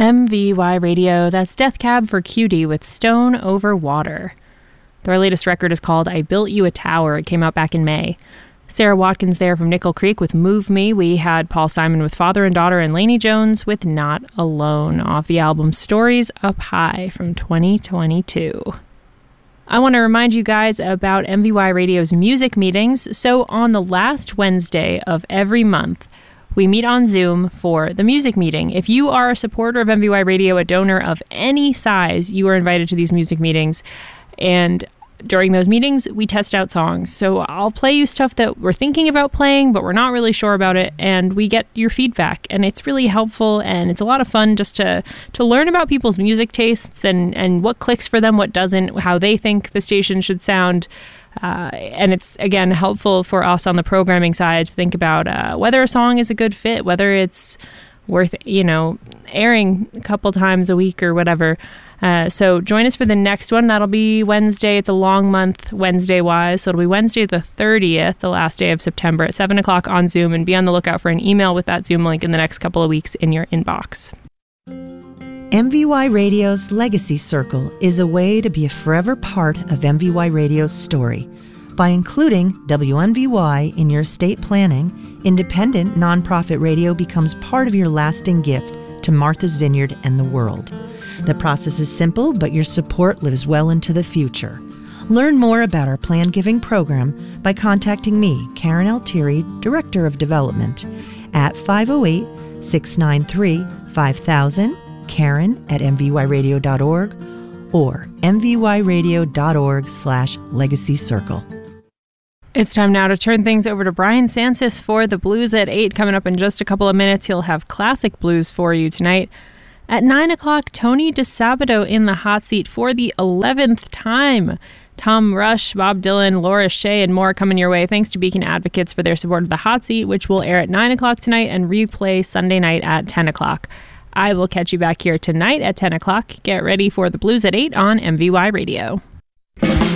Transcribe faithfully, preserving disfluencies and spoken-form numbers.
M V Y Radio, that's Death Cab for Cutie with Stone Over Water. Their latest record is called I Built You a Tower. It came out back in May. Sarah Watkins there from Nickel Creek with Move Me. We had Paul Simon with Father and Daughter and Lainey Jones with Not Alone off the album Stories Up High from twenty twenty-two. I want to remind you guys about M V Y Radio's music meetings. So on the last Wednesday of every month, we meet on Zoom for the music meeting. If you are a supporter of M V Y Radio, a donor of any size, you are invited to these music meetings. And during those meetings, we test out songs. So I'll play you stuff that we're thinking about playing, but we're not really sure about it. And we get your feedback. And it's really helpful. And it's a lot of fun just to, to learn about people's music tastes and, and what clicks for them, what doesn't, how they think the station should sound. Uh, and it's, again, helpful for us on the programming side to think about uh, whether a song is a good fit, whether it's worth, you know, airing a couple times a week or whatever. Uh, so join us for the next one. That'll be Wednesday. It's a long month Wednesday-wise. So it'll be Wednesday the thirtieth, the last day of September at seven o'clock on Zoom. And be on the lookout for an email with that Zoom link in the next couple of weeks in your inbox. M V Y Radio's Legacy Circle is a way to be a forever part of M V Y Radio's story. By including W M V Y in your estate planning, independent nonprofit radio becomes part of your lasting gift to Martha's Vineyard and the world. The process is simple, but your support lives well into the future. Learn more about our Plan Giving program by contacting me, Karen Altieri, Director of Development, at five oh eight, six nine three, five thousand, Karen at m v y radio dot org, or m v y radio dot org slash legacy circle. It's time now to turn things over to Brian Sansis for the Blues at eight. Coming up in just a couple of minutes, he'll have classic blues for you tonight. At nine o'clock, Tony DeSabato in the hot seat for the eleventh time. Tom Rush, Bob Dylan, Laura Shea, and more coming your way. Thanks to Beacon Advocates for their support of the hot seat, which will air at nine o'clock tonight and replay Sunday night at ten o'clock. I will catch you back here tonight at ten o'clock. Get ready for the Blues at eight on M V Y Radio.